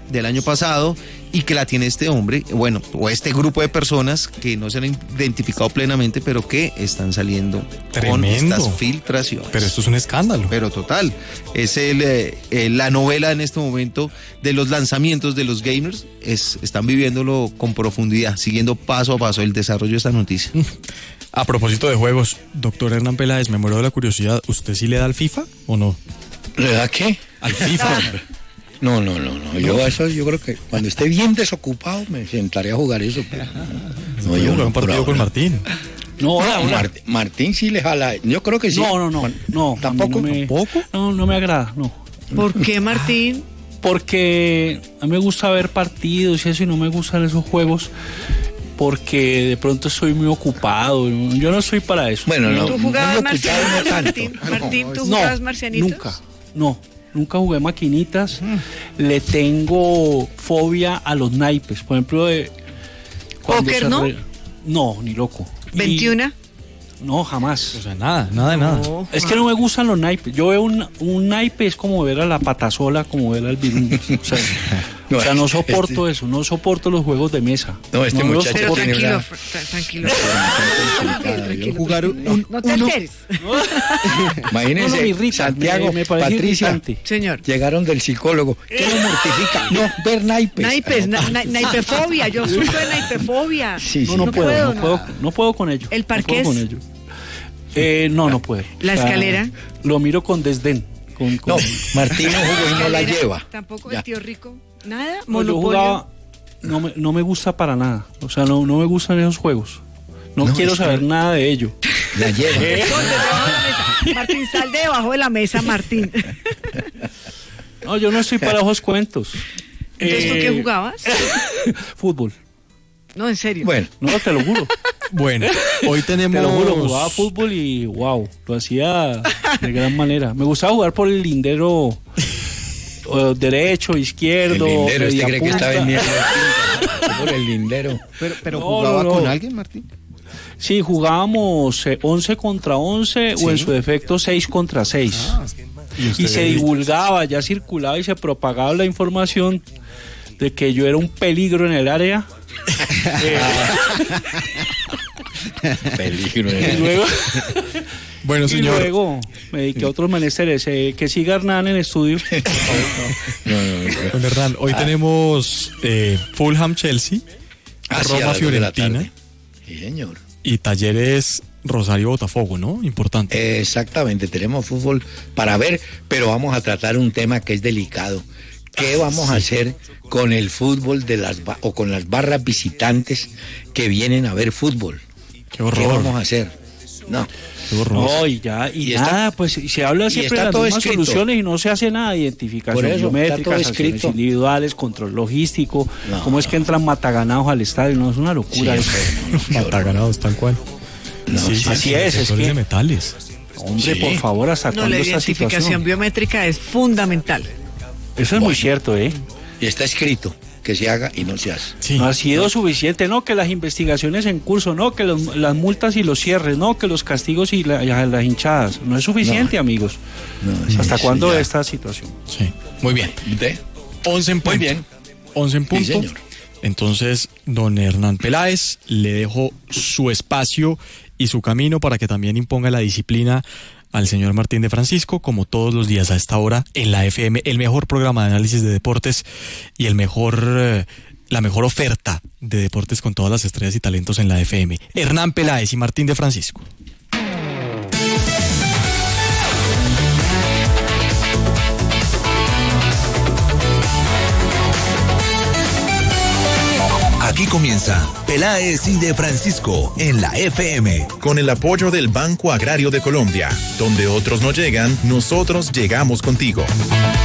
del año pasado y que la tiene este hombre, bueno, o este grupo de personas que no se han identificado plenamente, pero que están saliendo con estas filtraciones. Pero esto es un escándalo. Pero total, es la novela en este momento de los lanzamientos de los gamers, están viviéndolo con profundidad, siguiendo paso a paso el desarrollo de esta noticia. A propósito de juegos, doctor Hernán Peláez, me muero de la curiosidad, ¿usted sí le da al FIFA o no? ¿Le da qué? Al FIFA. No. Yo creo que cuando esté bien desocupado me sentaré a jugar eso. Pero... No, yo un partido con Martín. No, Martín sí le jala. Yo creo que sí. No. ¿Tampoco? ¿Tampoco? No me agrada, no. ¿Por qué, Martín? Porque a mí me gusta ver partidos y eso, y no me gustan esos juegos porque de pronto estoy muy ocupado. Yo no soy para eso. Bueno, no. ¿Tú jugabas marcianitos, no Martín? ¿Tú jugabas marcianitos? Nunca jugué maquinitas. Le tengo fobia a los naipes. Por ejemplo, ¿Póker no? No, ni loco. ¿21? No, jamás. O sea, nada. Es que no me gustan los naipes. Yo veo un naipe, es como ver a la patasola, como ver al virus. O sea, no soporto eso, no soporto los juegos de mesa. No, este muchacho pero tiene tranquilo. Jugar No te alteres. Imagínense, me irrita, Santiago, me parece Patricia, irritante. Señor. Llegaron del psicólogo. ¿Qué lo mortifica? No, ver naipes. Naipefobia, yo sufro de naipefobia. Sí, No puedo con ello. ¿El parqués? No puedo. ¿La escalera? Lo miro con desdén. No, Martín no jugó y no la lleva. ¿Tampoco el tío rico? ¿Nada? Yo jugaba, no me gusta para nada. O sea, no me gustan esos juegos. No quiero saber nada de ello. La lleva. Martín, sal de debajo de la mesa, Martín. No, yo no estoy para esos cuentos. ¿Entonces tú qué jugabas? Fútbol. No, en serio. Bueno. No, te lo juro. Bueno, hoy tenemos... Te lo juro, jugaba fútbol y wow, lo hacía de gran manera. Me gustaba jugar por el lindero derecho, izquierdo. El lindero, ¿usted cree que está vendiendo por el lindero? Pero ¿jugaba con alguien, Martín? Sí, jugábamos 11 contra 11 o en su defecto 6 contra 6. Y se divulgaba, ya circulaba y se propagaba la información de que yo era un peligro en el área. Peligro. Y luego, bueno, señor. Y luego me dediqué a otros menesteres. Que siga Hernán en estudio. Con Hernán, hoy tenemos Fulham Chelsea, Roma Fiorentina. Sí, señor. Y Talleres Rosario Botafogo, ¿no? Importante. Exactamente, tenemos fútbol para ver, pero vamos a tratar un tema que es delicado. ¿Qué vamos a hacer con el fútbol o con las barras visitantes que vienen a ver fútbol? Qué horror. ¿Qué vamos a hacer? No. Qué horror. No, y nada, pues se habla siempre de las mismas soluciones y no se hace nada, identificación biométrica, sanciones individuales, control logístico, cómo es que entran mataganados al estadio, no, es una locura eso. Mataganados, tal cual. No, así es que... de metales. Hombre, por favor, ¿hasta cuándo la esta identificación situación? biométrica es fundamental. Eso es muy cierto, Y está escrito que se haga y no se hace. Sí. No ha sido suficiente, no, que las investigaciones en curso, no, que las multas y los cierres, no, que los castigos y las hinchadas. No es suficiente, amigos. No, ¿hasta cuándo esta situación? Sí. Muy bien. 11 en punto. Muy bien. 11 en punto. Sí, señor. Entonces, don Hernán Peláez, le dejo su espacio y su camino para que también imponga la disciplina al señor Martín de Francisco, como todos los días a esta hora en la FM, el mejor programa de análisis de deportes y la mejor oferta de deportes con todas las estrellas y talentos en la FM. Hernán Peláez y Martín de Francisco. Aquí comienza Peláez y de Francisco en la FM. Con el apoyo del Banco Agrario de Colombia. Donde otros no llegan, nosotros llegamos contigo.